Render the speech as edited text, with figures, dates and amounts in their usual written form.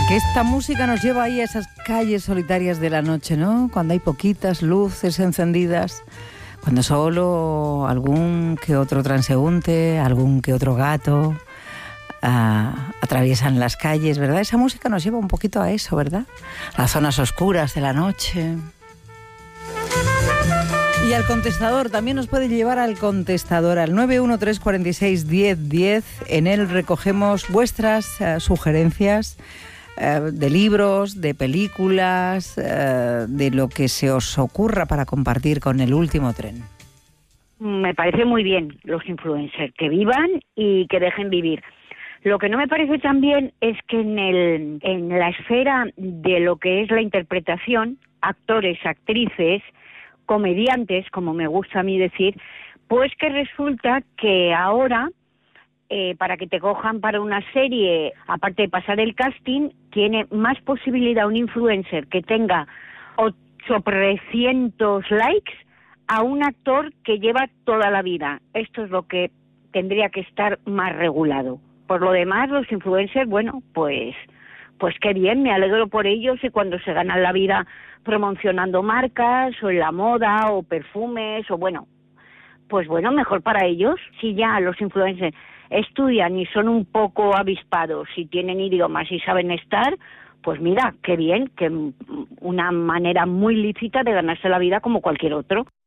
Que esta música nos lleva ahí a esas calles solitarias de la noche, ¿no? Cuando hay poquitas luces encendidas, cuando solo algún que otro transeúnte, algún que otro gato atraviesan las calles, ¿verdad? Esa música nos lleva un poquito a eso, ¿verdad? A las zonas oscuras de la noche. Y al contestador, también nos puede llevar al contestador, al 913461010. En él recogemos vuestras sugerencias de libros, de películas, de lo que se os ocurra para compartir con El Último Tren. Me parece muy bien los influencers, que vivan y que dejen vivir. Lo que no me parece tan bien es que en la esfera de lo que es la interpretación, actores, actrices, comediantes, como me gusta a mí decir, pues que resulta que ahora, para que te cojan para una serie, aparte de pasar el casting, tiene más posibilidad un influencer que tenga 800 likes a un actor que lleva toda la vida. Esto es lo que tendría que estar más regulado. Por lo demás, los influencers, bueno, pues qué bien, me alegro por ellos, y cuando se ganan la vida promocionando marcas o en la moda o perfumes o pues bueno, mejor para ellos. Si ya los influencers estudian y son un poco avispados y tienen idiomas y saben estar, pues mira, qué bien, que una manera muy lícita de ganarse la vida como cualquier otro.